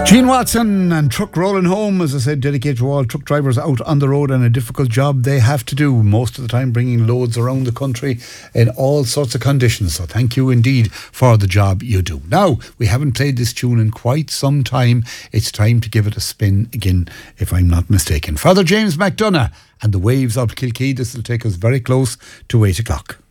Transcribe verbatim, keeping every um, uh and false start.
Gene Watson and Truck Rolling Home, as I said, dedicated to all truck drivers out on the road and a difficult job they have to do most of the time, bringing loads around the country in all sorts of conditions. So thank you indeed for the job you do. Now, we haven't played this tune in quite some time. It's time to give it a spin again, if I'm not mistaken. Father James McDonough and the Waves of Kilkee. This will take us very close to eight o'clock.